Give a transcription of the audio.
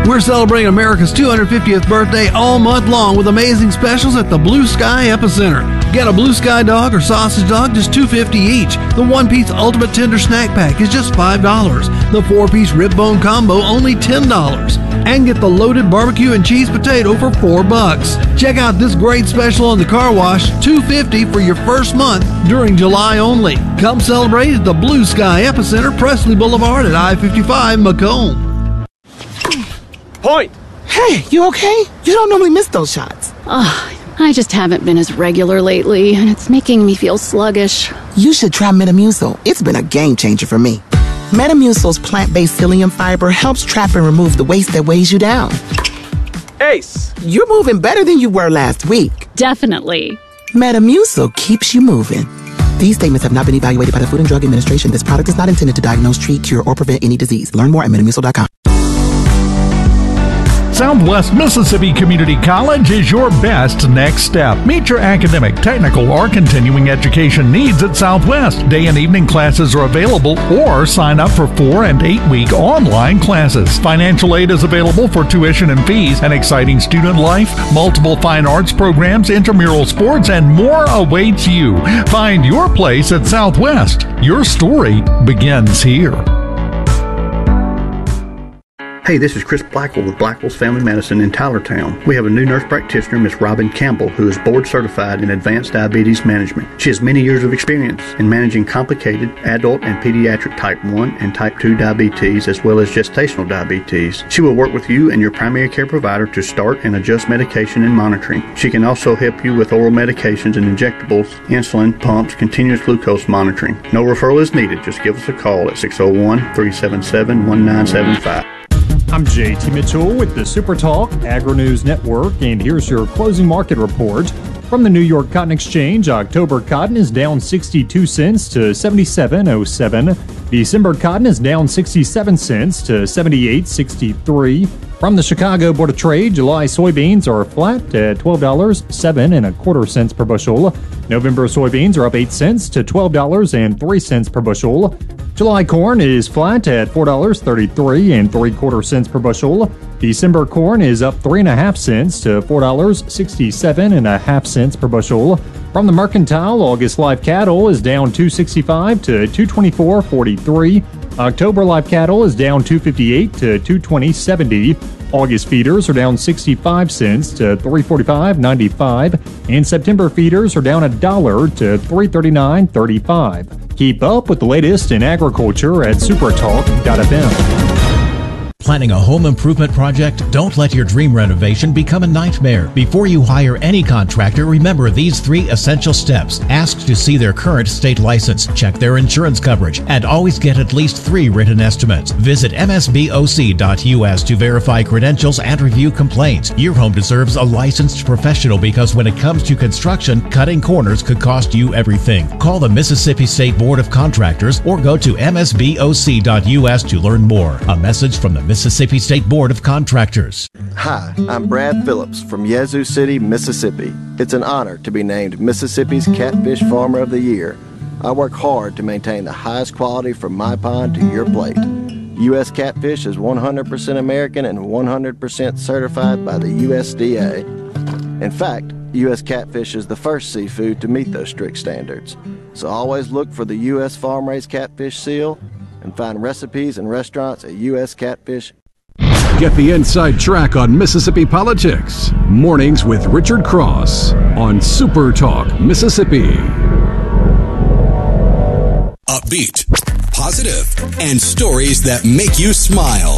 We're celebrating America's 250th birthday all month long with amazing specials at the Blue Sky Epicenter. Get a Blue Sky dog or sausage dog, just $2.50 each. The one-piece Ultimate Tender Snack Pack is just $5. The four-piece Rib Bone Combo, only $10. And get the loaded barbecue and cheese potato for $4. Check out this great special on the car wash, $2.50 for your first month during July only. Come celebrate at the Blue Sky Epicenter, Presley Boulevard at I-55, Macomb. Point! Hey, you okay? You don't normally miss those shots. I just haven't been as regular lately, and it's making me feel sluggish. You should try Metamucil. It's been a game changer for me. Metamucil's plant-based psyllium fiber helps trap and remove the waste that weighs you down. Ace! You're moving better than you were last week. Definitely. Metamucil keeps you moving. These statements have not been evaluated by the Food and Drug Administration. This product is not intended to diagnose, treat, cure, or prevent any disease. Learn more at metamucil.com. Southwest Mississippi Community College is your best next step. Meet your academic, technical, or continuing education needs at Southwest. Day and evening classes are available, or sign up for 4- and 8-week online classes. Financial aid is available for tuition and fees, an exciting student life, multiple fine arts programs, intramural sports, and more awaits you. Find your place at Southwest. Your story begins here. Hey, this is Chris Blackwell with Blackwell's Family Medicine in Tylertown. We have a new nurse practitioner, Miss Robin Campbell, who is board certified in advanced diabetes management. She has many years of experience in managing complicated adult and pediatric type 1 and type 2 diabetes, as well as gestational diabetes. She will work with you and your primary care provider to start and adjust medication and monitoring. She can also help you with oral medications and injectables, insulin, pumps, continuous glucose monitoring. No referral is needed. Just give us a call at 601-377-1975. I'm JT Mitchell with the Super Talk Agri-News Network, and here's your closing market report. From the New York Cotton Exchange, October cotton is down 62 cents to 77.07. December cotton is down 67 cents to 78.63. From the Chicago Board of Trade, July soybeans are flat at $12.07 per bushel. November soybeans are up 8 cents to $12.03 per bushel. July corn is flat at $4.33 per bushel. December corn is up 3.5 cents to $4.67 per bushel. From the Mercantile, August live cattle is down $2.65 to $224.43. October live cattle is down $2.58 to $220.70. August feeders are down 65 cents to $345.95, and September feeders are down $1 to $339.35. Keep up with the latest in agriculture at supertalk.fm. Planning a home improvement project? Don't let your dream renovation become a nightmare. Before you hire any contractor, remember these 3 essential steps. Ask to see their current state license, check their insurance coverage, and always get at least 3 written estimates. Visit msboc.us to verify credentials and review complaints. Your home deserves a licensed professional because when it comes to construction, cutting corners could cost you everything. Call the Mississippi State Board of Contractors or go to msboc.us to learn more. A message from the Mississippi State Board of Contractors. Hi, I'm Brad Phillips from Yazoo City, Mississippi. It's an honor to be named Mississippi's Catfish Farmer of the Year. I work hard to maintain the highest quality from my pond to your plate. U.S. Catfish is 100% American and 100% certified by the USDA. In fact, U.S. Catfish is the first seafood to meet those strict standards. So always look for the U.S. Farm-Raised Catfish seal and find recipes and restaurants at U.S. Catfish. Get the inside track on Mississippi politics. Mornings with Richard Cross on Super Talk Mississippi. Upbeat, positive, and stories that make you smile.